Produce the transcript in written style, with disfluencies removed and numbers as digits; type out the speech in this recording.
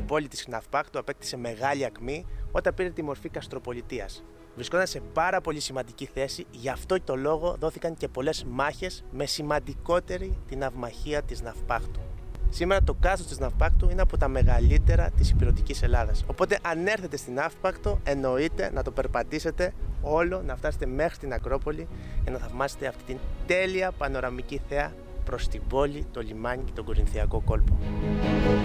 πόλη της Ναυπάκτου απέκτησε μεγάλη ακμή όταν πήρε τη μορφή καστροπολιτείας. Βρισκόταν σε πάρα πολύ σημαντική θέση, γι' αυτό το λόγο δόθηκαν και πολλές μάχες, με σημαντικότερη την ναυμαχία της Ναυπάκτου. Σήμερα το κάστρο της Ναυπάκτου είναι από τα μεγαλύτερα της ηπειρωτικής Ελλάδας. Οπότε, αν έρθετε στην Ναύπακτο, εννοείται να το περπατήσετε όλο, να φτάσετε μέχρι την Ακρόπολη για να θαυμάσετε αυτή την τέλεια πανοραμική θέα προς την πόλη, το λιμάνι και τον Κορινθιακό κόλπο.